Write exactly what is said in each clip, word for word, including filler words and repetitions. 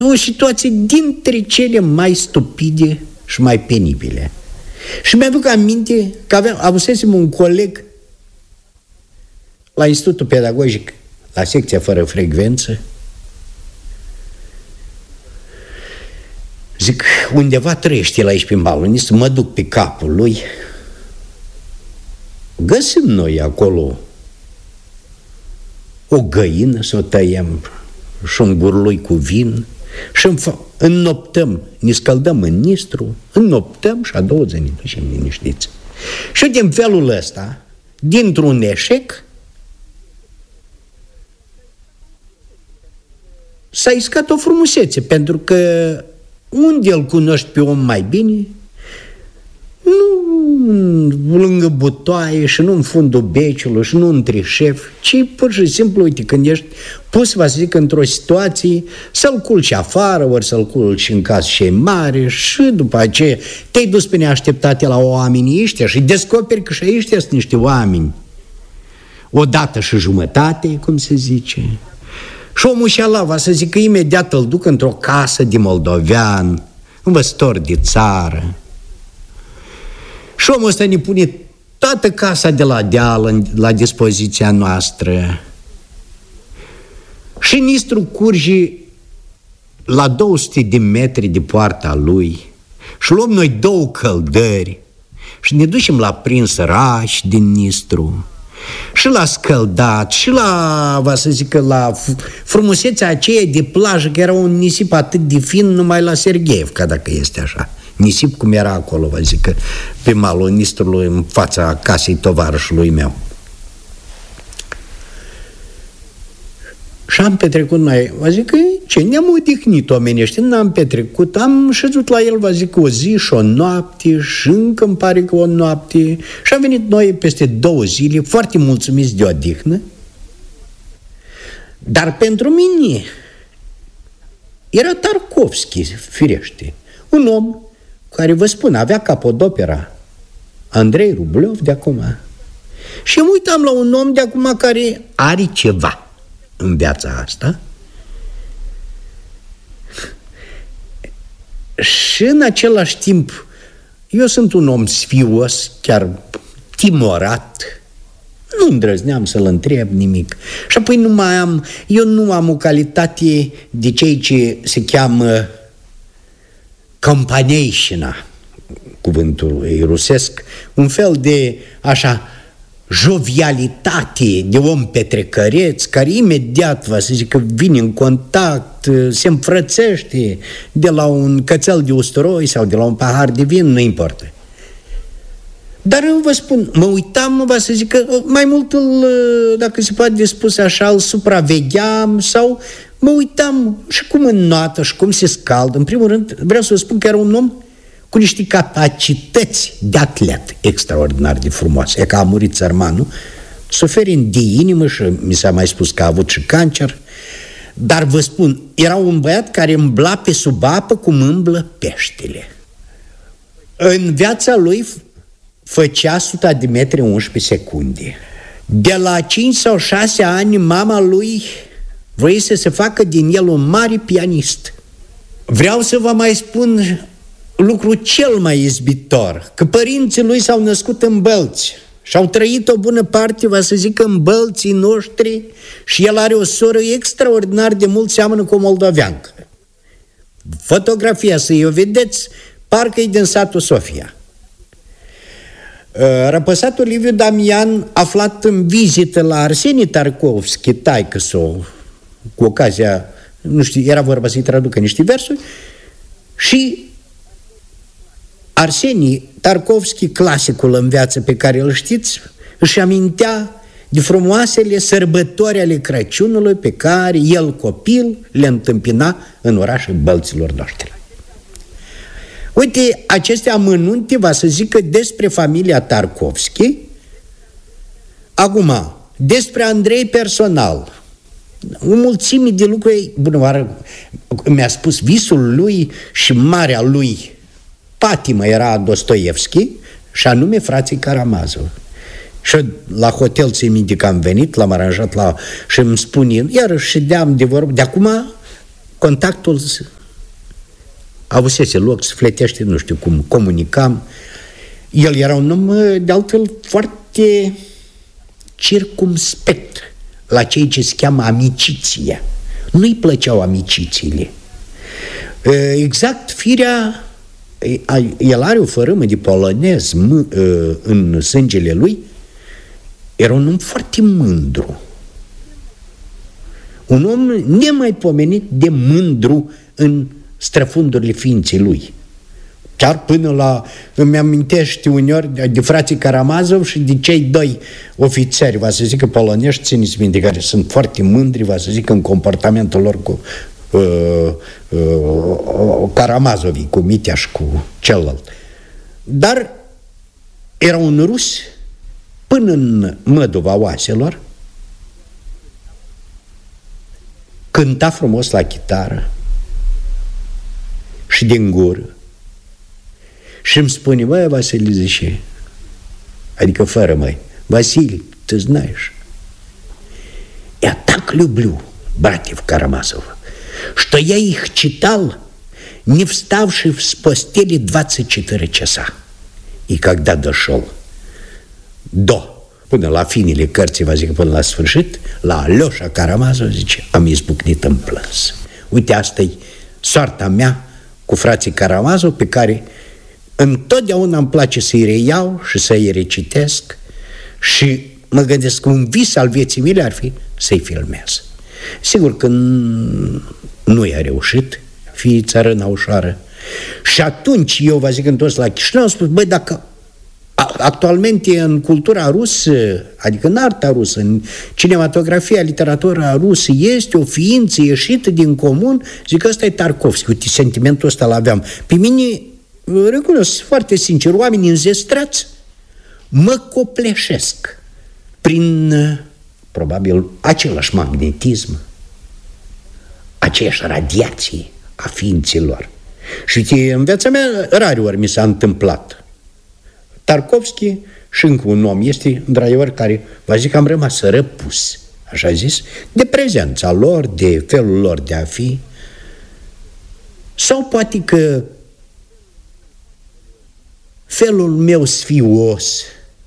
O situație dintre cele mai stupide și mai penibile. Și mi-aduc aminte că aveam, avusesem un coleg la Institutul Pedagogic, la secția fără frecvență. Zic, undeva trăiește el aici prin balonist, mă duc pe capul lui. Găsim noi acolo o găină să o tăiem și un gurlui cu vin și înnoptăm, ne scăldăm în Nistru, înnoptăm și a doua zi ne ducem liniștiți. Și din felul ăsta, dintr-un eșec, s-a iscat o frumusețe, pentru că unde îl cunoști pe om mai bine, nu lângă butoaie și nu în fundul beciului și nu între șefi, ci pur și simplu, uite, când ești pus, vă zic, într-o situație să-l culci afară, ori să-l culci în casă și e mare și după aceea te-ai dus pe neașteptate la oamenii ăștia și descoperi că și ăștia sunt niște oameni o dată și jumătate, cum se zice. Și omul și ala va să zic că imediat îl duc într-o casă de moldovean, învățător de țară. Și omul ăsta ne pune toată casa de la deal la dispoziția noastră. Și Nistru curge la două sute de metri de poarta lui și luăm noi două căldări și ne ducem la prins rași din Nistru și la scăldat și la, va să zic, la frumusețea aceea de plajă, că era un nisip atât de fin numai la Sergeevca, dacă este așa. Nisip cum era acolo, vă zic, că pe malul Nistrului, în fața casei tovarășului meu. Și am petrecut noi, vă zic că ce, ne-am odihnit omenești, n-am petrecut, am șezut la el, vă zic, o zi și o noapte și încă îmi pare că o noapte și am venit noi peste două zile, foarte mulțumiți de odihnă, dar pentru mine era Tarkovski, firește, un om care, vă spun, avea capodopera Andrei Rublev de acum. Și mă uitam la un om de acum care are ceva în viața asta și în același timp eu sunt un om sfios, chiar timorat, nu îndrăzneam să-l întreb nimic. Și apoi nu mai am, eu nu am o calitate de cei ce se cheamă companeișina, cuvântul e rusesc, un fel de așa jovialitate de om petrecăreț care imediat, va să zic, că vine în contact, se înfrățește de la un cățel de usturoi sau de la un pahar de vin, nu importă. Dar eu vă spun, mă uitam, va să zic că mai mult îl, dacă se poate spus așa, îl supravegheam sau mă uitam și cum înnoată și cum se scaldă. În primul rând, vreau să vă spun că era un om cu niște capacități de atlet extraordinar de frumoase. E că a murit țărmanul, suferind de inimă și mi s-a mai spus că a avut și cancer. Dar vă spun, era un băiat care îmbla pe sub apă cum îmblă peștele. În viața lui făcea suta de metri în unsprezece secunde. De la cinci sau șase ani, mama lui voia să se facă din el un mare pianist. Vreau să vă mai spun lucru cel mai izbitor, că părinții lui s-au născut în Bălți și au trăit o bună parte, va să zic, în Bălții noștri și el are o soră extraordinar de mult, seamănă cu o moldoveancă. Fotografia, să-i o vedeți, parcă e din satul Sofia. Răpăsatul Liviu Damian, aflat în vizită la Arsenie Tarkovski, taică-s-o, cu ocazia, nu știu, era vorba să-i traducă niște versuri, și Arsenie Tarkovski, clasicul în viață pe care îl știți, își amintea de frumoasele sărbători ale Crăciunului pe care el, copil, le întâmpina în orașul Bălților noștri. Uite, aceste amănunte, va să zică despre familia Tarkovski. Acum, despre Andrei personal, o mulțime de lucruri. Bună oară, mi-a spus visul lui și marea lui patimă era Dostoevski, și anume frații Karamazov. Și la hotel, ți-mi minte că am venit, l-am aranjat la... și îmi spune, iarăși ședeam de vorbă, de acum contactul avusese loc, sufletește, nu știu cum, comunicam. El era un om, de altfel, foarte circumspect la cei ce se cheamă amiciția. Nu-i plăceau amicițiile. Exact firea, el are o fărâmă de polonez în sângele lui, era un om foarte mândru. Un om nemaipomenit de mândru în străfundurile ființei lui. Chiar până la, îmi amintești uneori de frații Karamazov și de cei doi ofițeri, va să zică polonești, țineți minte, care sunt foarte mândri, va să zică în comportamentul lor cu uh, uh, Karamazovii, cu Miteaș, cu celălalt. Dar era un rus până în Mădova oaselor, cânta frumos la chitară și din gură. Și îmi spune, băi, Vasile, zice, adică fără măi, Vasile, ты знаешь, я так люблю братьев Карамазов, что я их читал, не вставший с постели двадцать четыре часа. И когда дошел до, până la finile cărții, va zic, până la sfârșit, la Alioșa Karamazov, zice, am izbucnit în plâns. Uite, asta-i soarta mea cu frații Karamazov, pe care întotdeauna îmi place să-i reiau și să-i recitesc și mă gândesc că un vis al vieții mele ar fi să-i filmez. Sigur că nu i-a reușit, fii țărâna ușoară. Și atunci eu, vă zic, întors la Chișinău, am spus, băi, dacă actualmente în cultura rusă, adică în arta rusă, în cinematografia, literatura rusă, este o ființă ieșită din comun, zic că ăsta e Tarkovski. Uite, sentimentul ăsta l-aveam. Pe mine, recunosc foarte sincer, oamenii înzestrați mă copleșesc prin, probabil, același magnetism, aceeași radiație a ființelor. Și uite, în viața mea rare ori mi s-a întâmplat. Tarkovski și încă un om este, într-adevăr, care, vă zic, am rămas răpus, așa zis, de prezența lor, de felul lor de a fi. Sau poate că felul meu sfios,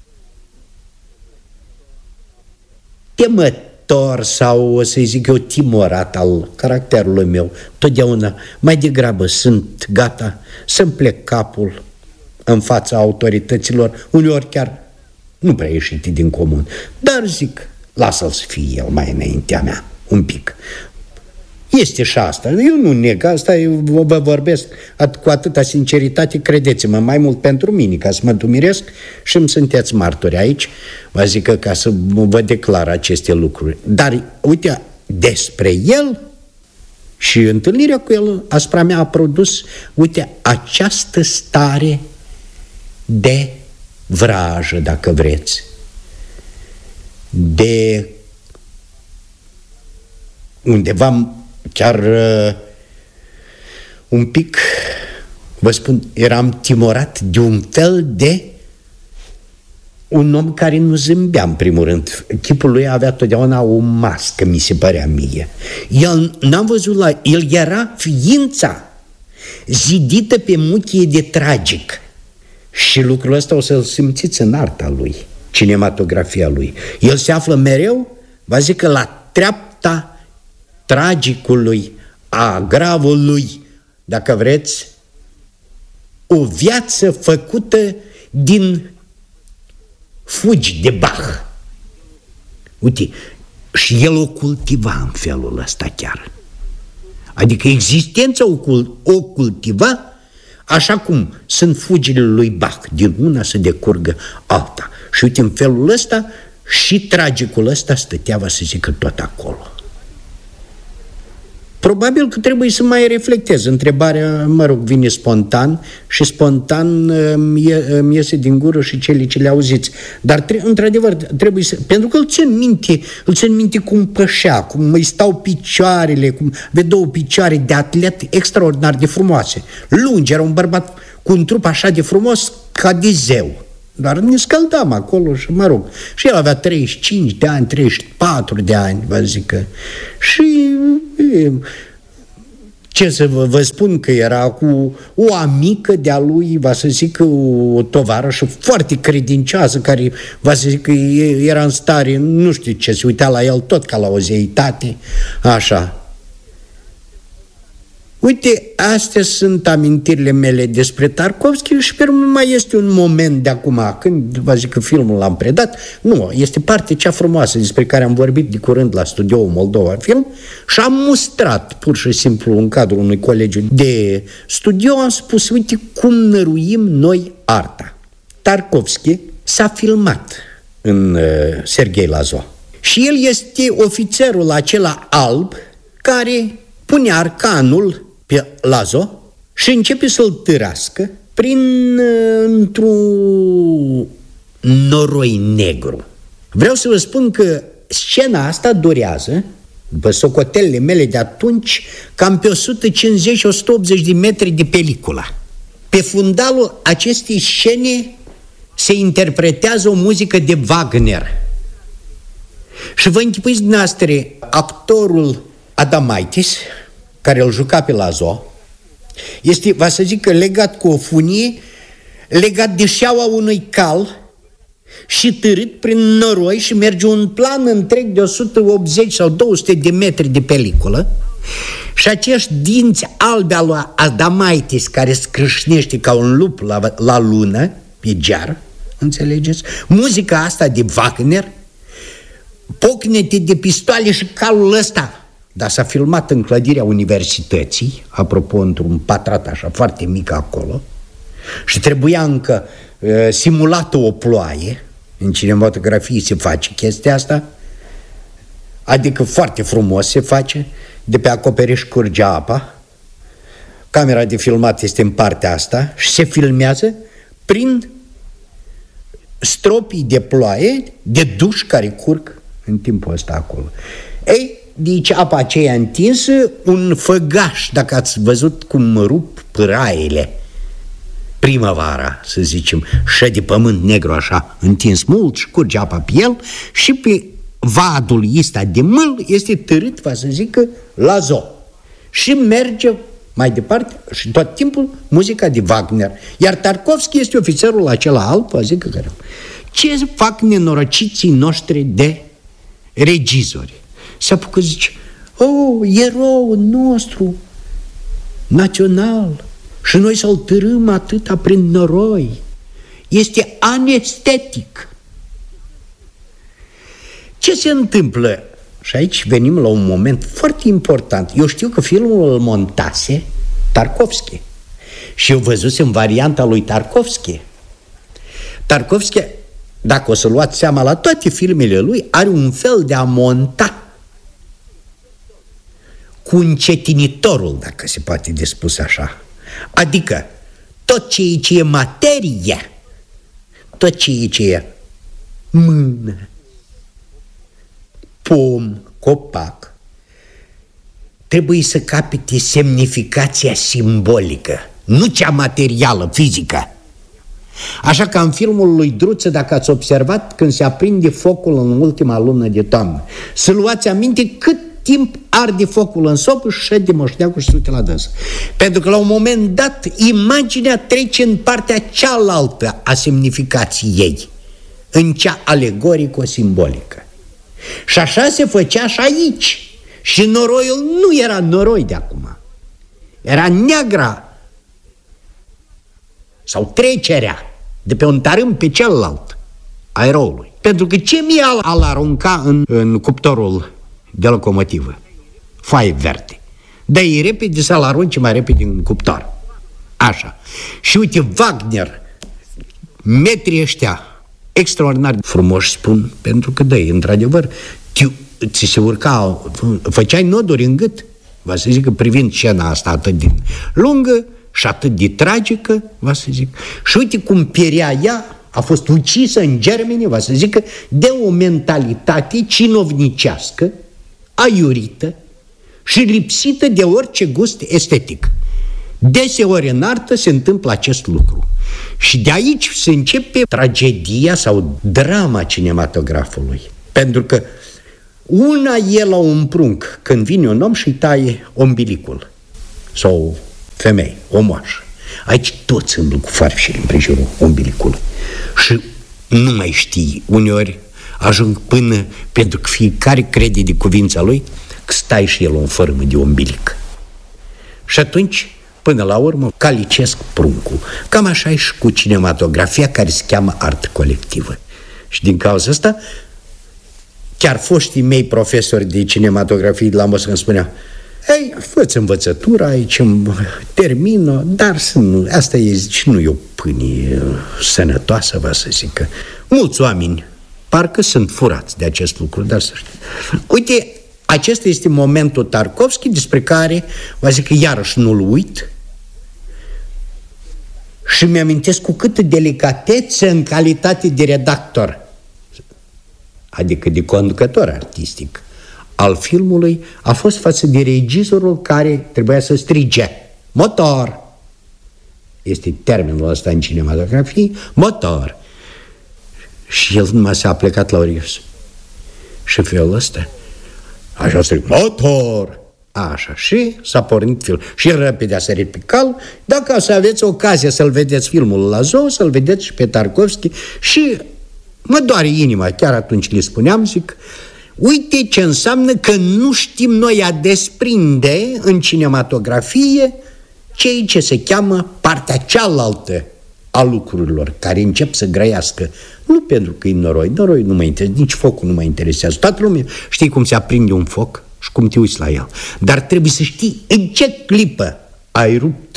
temător sau, o să-i zic eu, timorat al caracterului meu, totdeauna mai degrabă sunt gata să-mi plec capul în fața autorităților, uneori chiar nu prea ieșite din comun. Dar zic, lasă-l să fie el mai înaintea mea, un pic. Este și asta, eu nu neg, asta eu vă vorbesc cu atâta sinceritate, credeți-mă, mai mult pentru mine, ca să mă dumiresc și îmi sunteți martori aici, vă zic că ca să vă declar aceste lucruri. Dar, uite, despre el și întâlnirea cu el asupra mea a produs, uite, această stare de vrajă, dacă vreți, de undeva chiar uh, un pic, vă spun, eram timorat de un fel de un om care nu zâmbea, în primul rând. Chipul lui avea totdeauna o mască, mi se părea mie. El, n-am văzut la... El era ființa zidită pe muchie de tragic. Și lucrul ăsta o să-l simțiți în arta lui, cinematografia lui. El se află mereu, vă zic că la treapta tragicului, a gravului, dacă vreți, o viață făcută din fugi de Bach. Uite, și el o cultiva în felul ăsta chiar. Adică existența o, cul- o cultiva așa cum sunt fugile lui Bach, din una să decurgă alta. Și uite, în felul ăsta și tragicul ăsta stătea, va să zică, tot acolo. Probabil că trebuie să mai reflectez. Întrebarea, mă rog, vine spontan și spontan îmi iese din gură și cele ce le auziți. Dar, într-adevăr, trebuie să... Pentru că îl țin minte, îl țin minte cum pășea, cum îi stau picioarele, cum avea două picioare de atlet extraordinar de frumoase. Lungi, era un bărbat cu un trup așa de frumos ca de zeu. Dar ne scăldam acolo și, mă rog, și el avea treizeci și cinci de ani, treizeci și patru de ani, vă zic că. Și Ce să vă, vă spun că era cu o amică de-a lui, va să zic, o tovarășă foarte credincioasă, care, va să zic, că era în stare, nu știu ce, se uita la el tot ca la o zeitate, așa. Uite, astea sunt amintirile mele despre Tarkovski și pe urmă mai este un moment de acum, când vă zic că filmul l-am predat, nu, este partea cea frumoasă despre care am vorbit de curând la studioul Moldova Film și am mustrat pur și simplu în cadrul unui colegiu de studio, am spus, uite cum năruim noi arta. Tarkovski s-a filmat în uh, Serghei Lazo și el este ofițerul acela alb care pune arcanul pe Lazo și începe să-l târască prin într-un noroi negru. Vreau să vă spun că scena asta durează, după socotelele mele de atunci, cam pe o sută cincizeci - o sută optzeci de metri de peliculă. Pe fundalul acestei scene se interpretează o muzică de Wagner. Și vă închipuiți dumneavoastră, actorul Adamaitis, care îl juca pe Lazo, este, va să zic că legat cu o funie, legat de șeaua unui cal și târât prin noroi și merge un plan întreg de o sută optzeci sau două sute de metri de peliculă și acești dinți albi al lui Adamaitis care scrâșnește ca un lup la, la lună, pe gear, înțelegeți? Muzica asta de Wagner, pocnete de pistoale și calul ăsta. Dar s-a filmat în clădirea universității, apropo, într-un patrat așa foarte mic acolo, și trebuia încă uh, simulată o ploaie. În cinematografie se face chestia asta, adică foarte frumos se face, de pe acoperiș curge apa, camera de filmat este în partea asta și se filmează prin stropii de ploaie, de duș care curg în timpul ăsta acolo. Ei, deci apa aceea întinsă, un făgaș, dacă ați văzut cum rup pâraiele primăvara, să zicem, și de pământ negru așa, întins mult și curge apa pe el și pe vadul ăsta de mâl este târât, va să zică, Lazo. Și merge mai departe și tot timpul muzica de Wagner. Iar Tarkovski este ofițerul acela alb, va zică, care... Ce fac nenorociții noștri de regizori? Se apucă, zice, oh, eroul nostru național și noi să-l târâm atâta prin noroi. Este anestetic. Ce se întâmplă? Și aici venim la un moment foarte important. Eu știu că filmul îl montase Tarkovski și eu văzusem varianta lui Tarkovski. Tarkovski, dacă o să luați seama la toate filmele lui, are un fel de a monta cu încetinitorul, dacă se poate de spus așa. Adică tot ce e materie, tot ce e mână, pom, copac, trebuie să capete semnificația simbolică, nu cea materială, fizică. Așa că în filmul lui Druță, dacă ați observat, când se aprinde focul în ultima lună de toamnă, să luați aminte cât timp arde focul în sobă și șede moșneacul și se uite la dânsă. Pentru că la un moment dat imaginea trece în partea cealaltă a semnificației ei, în cea alegorico-simbolică. Și așa se făcea și aici. Și noroiul nu era noroi de acum, era neagra sau trecerea de pe un tarâm pe celălalt a eroului. Pentru că ce mie al arunca în, în cuptorul de locomotivă? Foaie verde. Dă-i repede să-l arunci mai repede în cuptor. Așa. Și uite, Wagner, metrii ăștia extraordinar frumoși, spun, pentru că dă-i, într-adevăr, ți se urca, făceai noduri în gât, va să zic, privind scena asta atât de lungă și atât de tragică, va să zic. Și uite cum pierea ea, a fost ucisă în germeni, va să zic, de o mentalitate cinovnicească, aiurită și lipsită de orice gust estetic. Deseori în artă se întâmplă acest lucru. Și de aici se începe tragedia sau drama cinematografului. Pentru că una e la un prunc când vine un om și îi taie ombilicul. sau femei, o moașă. Aici toți îmblu cu farfșele împrejurul umbilicului. Și nu mai știi, uneori ajung până, pentru că fiecare crede de cuvința lui, că stai și el în formă de umbilic. Și atunci, până la urmă, calicesc pruncul. Cam așa e și cu cinematografia, care se cheamă artă colectivă. Și din cauza asta, chiar foștii mei profesori de cinematografie de la Moscova îmi spuneau: ei, fă-ți învățătura aici, termină, dar să nu, asta e, zici, nu e o pâine sănătoasă, va să zică. Mulți oameni parcă sunt furați de acest lucru, dar să știu. Uite, acesta este momentul Tarkovski, despre care vă zic că iarăși nu-l uit și mi-amintesc cu câtă delicatețe în calitate de redactor, adică de conducător artistic al filmului, a fost față de regizorul care trebuia să strige: motor! Este termenul ăsta în cinematografie, motor! Și el numai s-a plecat la orios. Și felul ăsta așa stric: motor! Așa, și s-a pornit filmul. Și repede a sărit pe cal. Dacă o să aveți ocazia să-l vedeți filmul la Zoo, să-l vedeți și pe Tarkovski. Și mă doare inima, chiar atunci le spuneam, zic: uite ce înseamnă că nu știm noi a desprinde în cinematografie ceea ce se cheamă partea cealaltă a lucrurilor, care încep să grăiască. Nu pentru că e noroi, noroi nu mă interesează, nici focul nu mă interesează. Toată lumea știi cum se aprinde un foc și cum te uiți la el. Dar trebuie să știi în ce clipă ai rupt,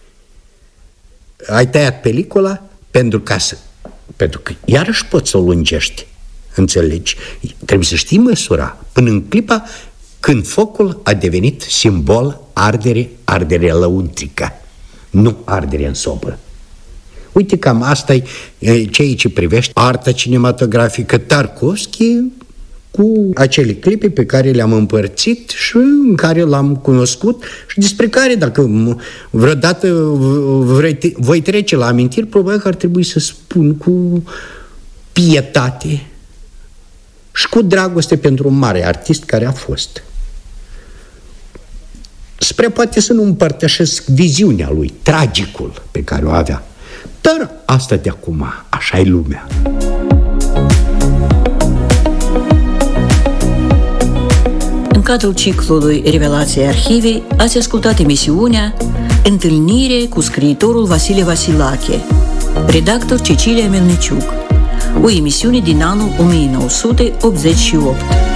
ai tăiat pelicula, pentru ca să, pentru că iarăși poți să o lungești. Înțelegi? Trebuie să știi măsura până în clipa când focul a devenit simbol ardere, ardere lăuntrică, nu ardere în sobă. Uite, cam asta e ceea ce privește arta cinematografică. Tarkovski, cu acele clipe pe care le-am împărțit și în care l-am cunoscut și despre care, dacă vreodată voi trece la amintiri, probabil că ar trebui să spun cu pietate și cu dragoste pentru un mare artist care a fost. Spre poate să nu împărtășesc viziunea lui, tragicul pe care o avea. Dar asta de acum, așa e lumea. În cadrul ciclului Revelații Arhivei ați ascultat emisiunea Întâlnire cu scriitorul Vasile Vasilache, redactor Cecilia Melniciuc, o emisiune din anul o mie nouă sute optzeci și opt.